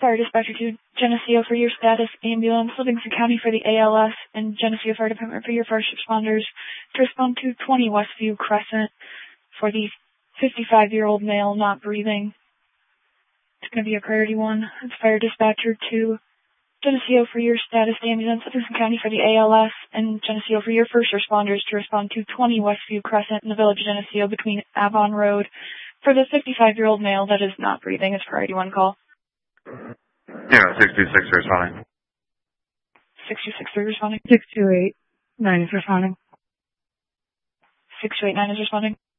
Fire Dispatcher 2, Geneseo for your status, ambulance, Livingston County for the ALS, and Geneseo Fire Department for your first responders to respond to 20 Westview Crescent for the 55-year-old male not breathing. It's going to be a priority 1. It's Fire Dispatcher 2, Geneseo for your status, ambulance, Livingston County for the ALS, and Geneseo for your first responders to respond to 20 Westview Crescent in the village of Geneseo between Avon Road for the 55-year-old male that is not breathing. It's priority 1 call. Yeah, 626 responding. 626 responding. 6289 is responding. 6289 is responding.